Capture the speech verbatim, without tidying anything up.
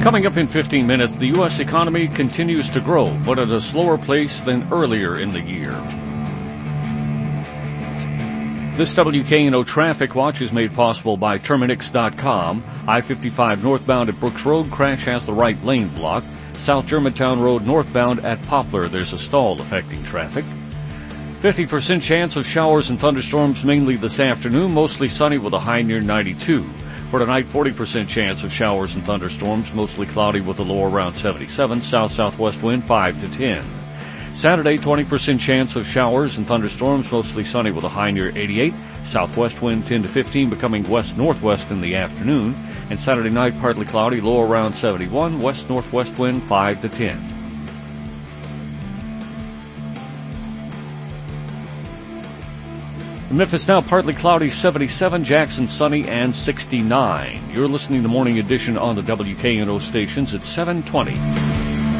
Coming up in fifteen minutes, the U S economy continues to grow, but at a slower pace than earlier in the year. This W K N O Traffic Watch is made possible by Terminix dot com. I fifty-five northbound at Brooks Road, crash has the right lane blocked. South Germantown Road northbound at Poplar, there's a stall affecting traffic. fifty percent chance of showers and thunderstorms mainly this afternoon, mostly sunny with a high near ninety-two. For tonight, forty percent chance of showers and thunderstorms, mostly cloudy with a low around seventy-seven, south-southwest wind five to ten. Saturday, twenty percent chance of showers and thunderstorms, mostly sunny with a high near eighty-eight, southwest wind ten to fifteen, becoming west-northwest in the afternoon. And Saturday night, partly cloudy, low around seventy-one, west-northwest wind five to ten. Memphis now partly cloudy, seventy-seven, Jackson sunny and sixty-nine. You're listening to Morning Edition on the W K N O stations at seven twenty.